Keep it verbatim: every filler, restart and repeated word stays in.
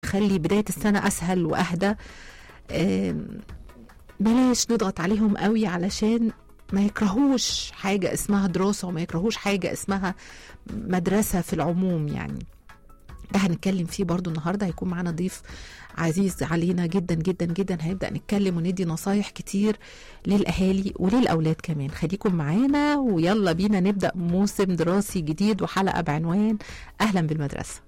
تخلي بداية السنة أسهل وأهدى. بلاش نضغط عليهم قوي علشان ما يكرهوش حاجة اسمها دراسة وما يكرهوش حاجة اسمها مدرسة في العموم. يعني ده هنتكلم فيه برضو النهاردة. هيكون معنا ضيف عزيز علينا جدا جدا جدا، هيبدأ نتكلم وندي نصايح كتير للأهالي وللأولاد كمان. خليكم معانا ويلا بينا نبدأ موسم دراسي جديد وحلقة بعنوان أهلا بالمدرسة.